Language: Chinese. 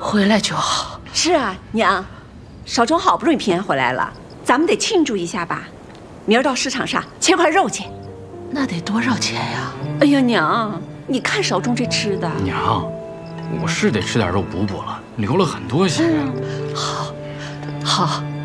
回来就好。 是啊，娘，少忠好不容易平安回来了，咱们得庆祝一下吧。明儿到市场上切块肉去。 那得多少钱呀？ 哎呀，娘，你看少忠这吃的。 娘，我是得吃点肉补补了，流了很多血。 好，好。